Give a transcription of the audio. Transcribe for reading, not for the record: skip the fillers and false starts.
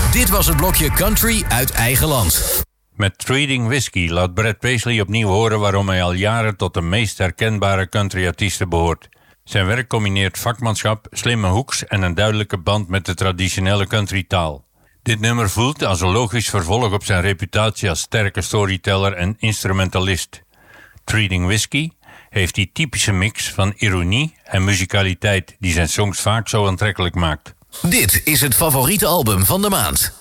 Dit was het blokje Country uit eigen land. Met Treating Whiskey laat Brad Paisley opnieuw horen waarom hij al jaren tot de meest herkenbare countryartiesten behoort. Zijn werk combineert vakmanschap, slimme hooks en een duidelijke band met de traditionele countrytaal. Dit nummer voelt als een logisch vervolg op zijn reputatie als sterke storyteller en instrumentalist. Treating Whiskey heeft die typische mix van ironie en muzikaliteit die zijn songs vaak zo aantrekkelijk maakt. Dit is het favoriete album van de maand.